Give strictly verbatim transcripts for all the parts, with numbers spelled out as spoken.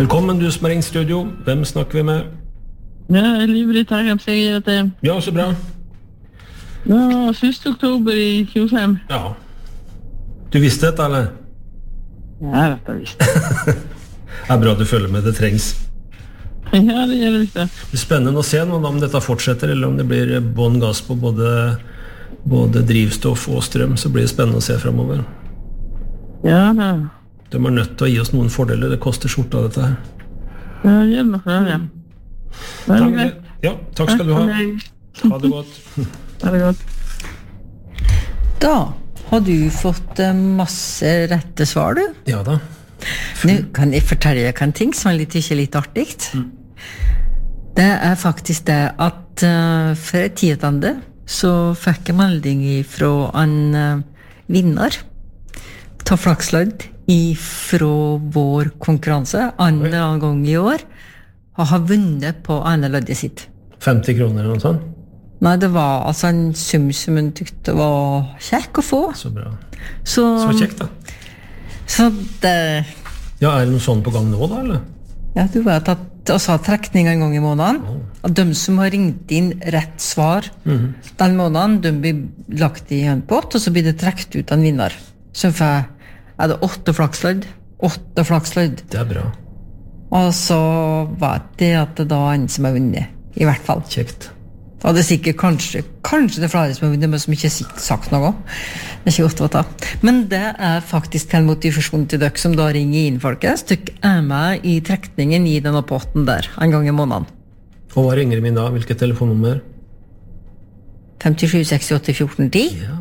Velkommen, du som er ringt studio. Hvem snakker vi med? Ja, Liv-Britt Hergam sier at det Ja, så bra. ja, første oktober i tjuefem. Ja. Du visste dette, eller? Ja, vet jeg visst. Det er bra du følger med, det trengs. Ja, det gjør det. Det er spennende å se nå om dette fortsetter, eller om det blir bånn gass på både, både drivstoff og strøm, så blir det spennende å se fremover. Ja, da. De er nødt til å gi oss noen fordeler, det koster skjorta dette her. Ja, gjør noe for det, ja. Veldig greit. Ja, takk skal du ha. Ha det godt. Ha det godt. Da har du fått eh, masse rette svar, du. Ja da. Nu kan jeg fortelle deg en ting som er litt, ikke litt artig. Mm. Det er faktisk det at uh, for et tidende så fikk jeg melding fra en uh, vinner ta flakslødd fra vår konkurranse andre gang i år og har vunnet på ene løddet sitt. femti kroner eller noe sånt? Nei, det var altså en sum som hun tykte var kjekk å få. Så bra. Så, Så kjekk da. Så det... Ja, er det noe sånn på gang nå da, eller? Ja, du vet at også har trekning en gang i måneden. Oh. Og de som har ringt inn rett svar Mhm. den måneden, de blir lagt i en pott, og så blir det trekt ut en vinner. Så får er det åtte flakslødd. Åtte flakslødd. Det er bra. Og så vet jeg at det da er en som har vunnet, i hvert fall. Kjekt. Og det er sikkert kanskje, kanskje det er flere som har vunnet, men som ikke har sagt noe. Det er ikke godt å ta. Men det er faktisk en motivasjon til dere som da ringer inn, folkens. Dere er med i trekningen i denne potten der, en gang i måneden. Og hva ringer min da? Hvilket telefonnummer? fem sju seks åtte fjorten ti. Ja.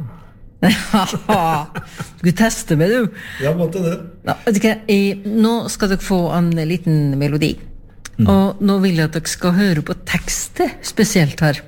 Du tester med, du. Ja, måtte det. Ja, vet du hva, jeg, nå skal dere få en liten melodi. Mm. Og nå vil jeg at dere skal høre på tekstet spesielt her.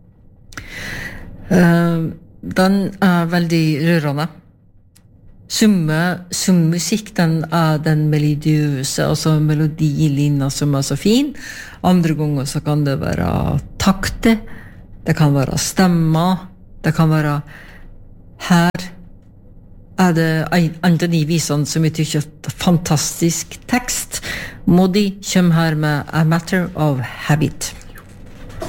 Uh, den er veldig rørende. Summe, som musikk, den er den melodiøse, altså melodilinja som er så fin. Andre ganger så kan det være takte, det kan være stemmer, det kan være her er det en av de visene som jeg tykker er fantastisk tekst. Modi kommer her med A Matter of Habit.